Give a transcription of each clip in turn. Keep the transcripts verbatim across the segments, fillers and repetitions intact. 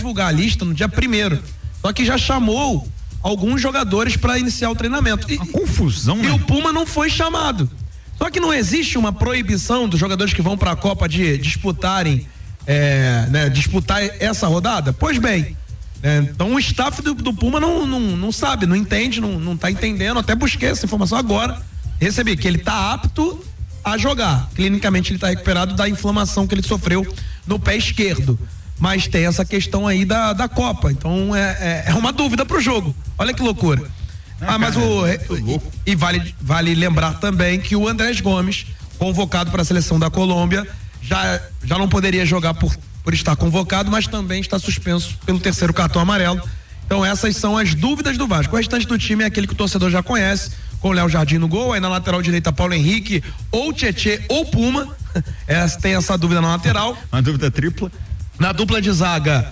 divulgar a lista no dia primeiro. Só que já chamou alguns jogadores para iniciar o treinamento. E, uma confusão, E né? o Puma não foi chamado. Só que não existe uma proibição dos jogadores que vão para a Copa de disputarem, é, né, disputar essa rodada? Pois bem, é, então o staff do, do Puma não, não, não sabe, não entende, não, não tá entendendo. Até busquei essa informação agora, recebi que ele tá apto a jogar. Clinicamente ele tá recuperado da inflamação que ele sofreu no pé esquerdo. Mas tem essa questão aí da, da Copa. Então é, é, é uma dúvida pro jogo. Olha que loucura. Ah, mas o. E, e vale, vale lembrar também que o Andrés Gomes, convocado para a seleção da Colômbia, já, já não poderia jogar por, por estar convocado, mas também está suspenso pelo terceiro cartão amarelo. Então essas são as dúvidas do Vasco. O restante do time é aquele que o torcedor já conhece, com o Léo Jardim no gol, aí na lateral direita Paulo Henrique, ou Tietê ou Puma. É, tem essa dúvida na lateral. Uma dúvida tripla. Na dupla de zaga,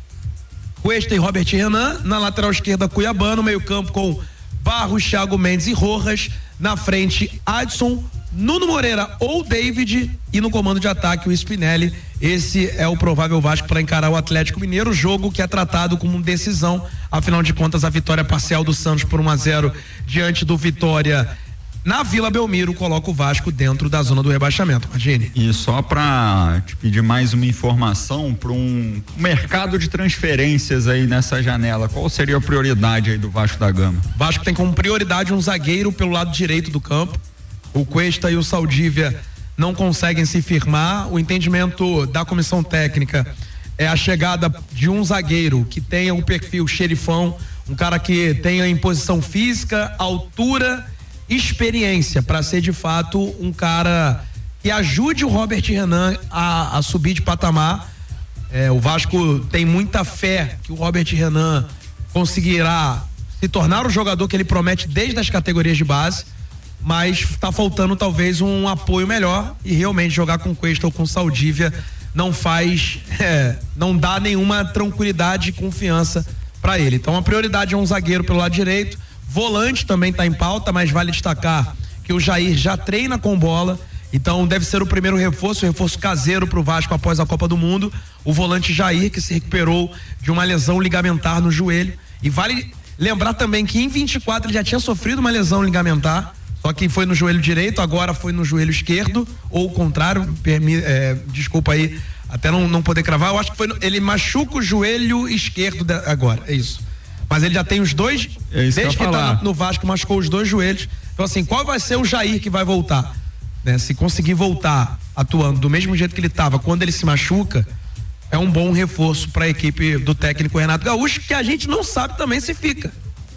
Cuesta e Robert Renan. Na lateral esquerda, Cuiabá. No meio campo com Barros, Thiago Mendes e Rojas. Na frente, Adson, Nuno Moreira ou David. E no comando de ataque, o Spinelli. Esse é o provável Vasco para encarar o Atlético Mineiro, jogo que é tratado como decisão. Afinal de contas, a vitória parcial do Santos por um a zero diante do Vitória na Vila Belmiro coloca o Vasco dentro da zona do rebaixamento. Imagine. E só para te pedir mais uma informação para um mercado de transferências aí nessa janela, qual seria a prioridade aí do Vasco da Gama? Vasco tem como prioridade um zagueiro pelo lado direito do campo. O Cuesta e o Saldívia não conseguem se firmar. O entendimento da comissão técnica é a chegada de um zagueiro que tenha o perfil xerifão, um cara que tenha imposição física, altura, experiência, para ser de fato um cara que ajude o Robert Renan a, a subir de patamar. É, o Vasco tem muita fé que o Robert Renan conseguirá se tornar o jogador que ele promete desde as categorias de base, mas está faltando talvez um apoio melhor, e realmente jogar com Cuesta ou com Saldívia não faz, é, não dá nenhuma tranquilidade e confiança para ele. Então a prioridade é um zagueiro pelo lado direito. Volante também está em pauta, mas vale destacar que o Jair já treina com bola, então deve ser o primeiro reforço, o reforço caseiro para o Vasco após a Copa do Mundo. O volante Jair, que se recuperou de uma lesão ligamentar no joelho. E vale lembrar também que em vinte e quatro ele já tinha sofrido uma lesão ligamentar, só que foi no joelho direito, agora foi no joelho esquerdo, ou o contrário, permi, é, desculpa aí, até não, não poder cravar. Eu acho que foi no, ele machuca o joelho esquerdo de, agora, é isso. Mas ele já tem os dois, é isso desde que, que tá no Vasco, machucou os dois joelhos. Então assim, qual vai ser o Jair que vai voltar? Né? Se conseguir voltar atuando do mesmo jeito que ele estava quando ele se machuca, é um bom reforço para a equipe do técnico Renato Gaúcho, que a gente não sabe também se fica.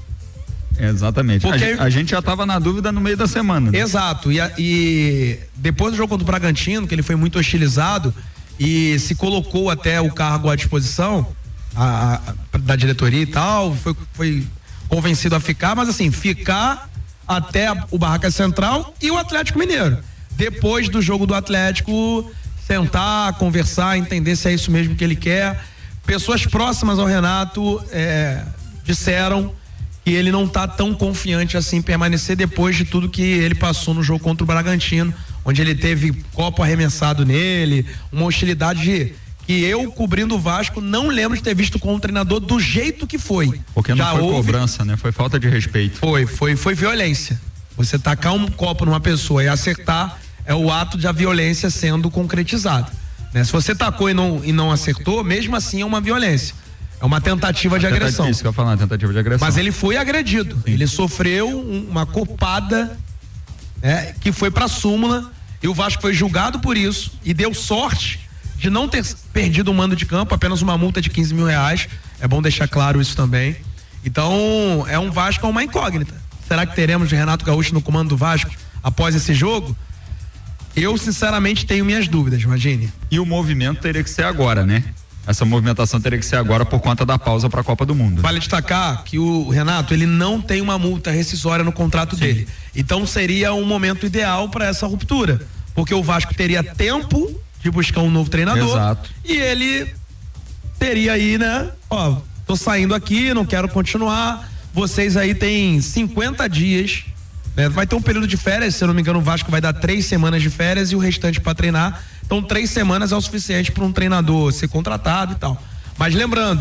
Exatamente. Porque... A, a gente já estava na dúvida no meio da semana. Né? Exato. E, a, e depois do jogo contra o Bragantino, que ele foi muito hostilizado e se colocou até o cargo à disposição A, a, da diretoria e tal, foi, foi convencido a ficar, mas assim, ficar até a, o Barraca Central e o Atlético Mineiro. Depois do jogo do Atlético, sentar, conversar, entender se é isso mesmo que ele quer. Pessoas próximas ao Renato é, disseram que ele não está tão confiante assim em permanecer depois de tudo que ele passou no jogo contra o Bragantino, onde ele teve copo arremessado nele, uma hostilidade de que eu, cobrindo o Vasco, não lembro de ter visto com o treinador do jeito que foi. Porque não Já foi houve... cobrança, né? Foi falta de respeito. Foi, foi, foi violência. Você tacar um copo numa pessoa e acertar é o ato da violência sendo concretizado. Né? Se você tacou e não, e não acertou, mesmo assim é uma violência. É uma tentativa de agressão. Isso que eu ia falar, tentativa de agressão. Mas ele foi agredido. Sim. Ele sofreu um, uma copada, né, que foi pra súmula, e o Vasco foi julgado por isso e deu sorte de não ter perdido o mando de campo, apenas uma multa de quinze mil reais. É bom deixar claro isso também. Então, é um Vasco, é uma incógnita. Será que teremos de Renato Gaúcho no comando do Vasco após esse jogo? Eu, sinceramente, tenho minhas dúvidas, imagine. E o movimento teria que ser agora, né? Essa movimentação teria que ser agora por conta da pausa para a Copa do Mundo. Vale destacar que o Renato, ele não tem uma multa rescisória no contrato Sim. dele. Então, seria um momento ideal para essa ruptura, porque o Vasco teria tempo de buscar um novo treinador. Exato. E ele teria aí, né? Ó, tô saindo aqui, não quero continuar. Vocês aí têm cinquenta dias, né? Vai ter um período de férias, se eu não me engano, o Vasco vai dar três semanas de férias e o restante para treinar. Então, três semanas é o suficiente para um treinador ser contratado e tal. Mas lembrando,